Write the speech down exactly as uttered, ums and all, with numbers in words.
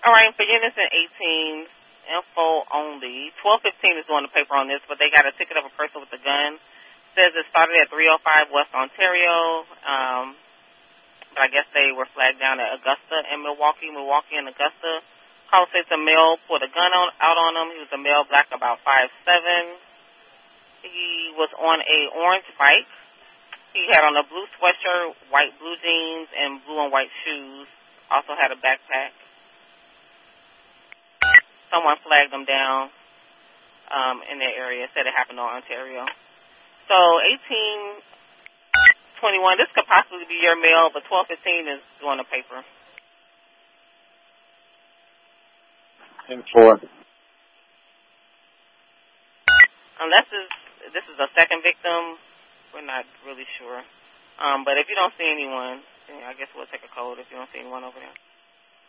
All right, for units and eighteens, info only. twelve fifteen is doing the paper on this, but they got a ticket of a person with a gun. Says it started at three oh five West Ontario, um, but I guess they were flagged down at Augusta and Milwaukee, Milwaukee and Augusta. Call says a male put a gun on, out on him. He was a male, black, about five seven. He was on a orange bike. He had on a blue sweatshirt, white blue jeans, and blue and white shoes. Also had a backpack. Someone flagged him down um, in that area. Said it happened on Ontario. So eighteen twenty-one, this could possibly be your mail, but twelve fifteen is doing the paper. And four. Unless it's, this is a second victim, we're not really sure. Um, but if you don't see anyone, then I guess we'll take a code if you don't see anyone over there.